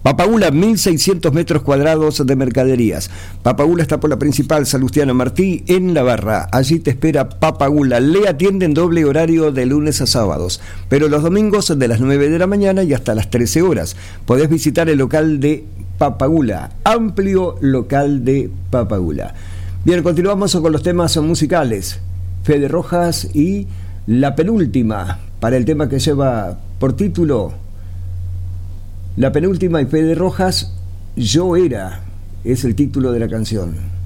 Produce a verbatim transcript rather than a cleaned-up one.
Papagula, mil seiscientos metros cuadrados de mercaderías. Papagula está por la principal Salustiano Martí en La Barra. Allí te espera Papagula. Le atienden doble horario de lunes a sábados, pero los domingos de las nueve de la mañana y hasta las trece horas. Podés visitar el local de Papagula, amplio local de Papagula. Bien, continuamos con los temas musicales. Fede Rojas y La Penúltima, para el tema que lleva por título La Penúltima, y Fede Rojas, Yo Era, es el título de la canción.